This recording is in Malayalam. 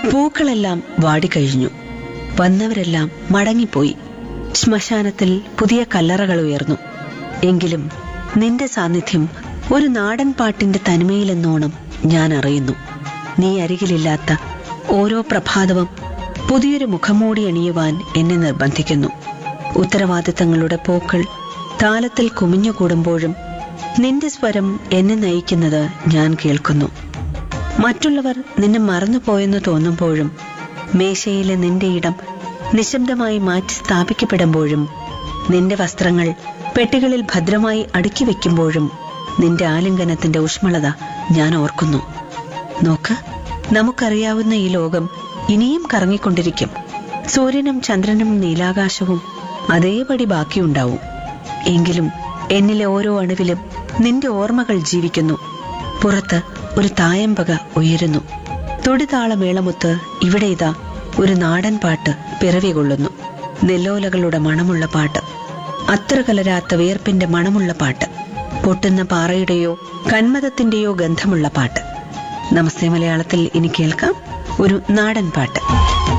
പൂക്കളെല്ലാം വാടിക്കഴിഞ്ഞു. വന്നവരെല്ലാം മടങ്ങിപ്പോയി. ശ്മശാനത്തിൽ പുതിയ കല്ലറകൾ ഉയർന്നു. എങ്കിലും നിന്റെ സാന്നിധ്യം ഒരു നാടൻ പാട്ടിന്റെ തനിമയിലെന്നോണം ഞാൻ അറിയുന്നു. നീ അരികിലില്ലാത്ത ഓരോ പ്രഭാതവും പുതിയൊരു മുഖംമൂടി അണിയുവാൻ എന്നെ നിർബന്ധിക്കുന്നു. ഉത്തരവാദിത്തങ്ങളുടെ പൂക്കൾ താലത്തിൽ കുമിഞ്ഞുകൂടുമ്പോഴും നിന്റെ സ്വരം എന്നെ നയിക്കുന്നത് ഞാൻ കേൾക്കുന്നു. മറ്റുള്ളവർ നിന്നെ മറന്നുപോയെന്ന് തോന്നുമ്പോഴും മേശയിലെ നിന്റെ ഇടം നിശബ്ദമായി മാറ്റി സ്ഥാപിക്കപ്പെടുമ്പോഴും നിന്റെ വസ്ത്രങ്ങൾ പെട്ടികളിൽ ഭദ്രമായി അടുക്കി വെക്കുമ്പോഴും നിന്റെ ആലിംഗനത്തിന്റെ ഊഷ്മളത ഞാൻ ഓർക്കുന്നു. നോക്ക്, നമുക്കറിയാവുന്ന ഈ ലോകം ഇനിയും കറങ്ങിക്കൊണ്ടിരിക്കും. സൂര്യനും ചന്ദ്രനും നീലാകാശവും അതേപടി ബാക്കിയുണ്ടാവും. എങ്കിലും എന്നിലെ ഓരോ അണുവിലും നിന്റെ ഓർമ്മകൾ ജീവിക്കുന്നു. പുറത്ത് ഒരു തായമ്പക ഉയരുന്നു. തൊടിതാളമേളമൊത്ത് ഇവിടെ ഇതാ ഒരു നാടൻ പാട്ട് പിറവി കൊള്ളുന്നു. നെല്ലോലകളുടെ മണമുള്ള പാട്ട്, അത്ര കലരാത്ത വിയർപ്പിന്റെ മണമുള്ള പാട്ട്, പൊട്ടുന്ന പാറയുടെയോ കന്മദത്തിന്റെയോ ഗന്ധമുള്ള പാട്ട്. നമസ്തേ മലയാളത്തിൽ ഇനി കേൾക്കാം ഒരു നാടൻ പാട്ട്.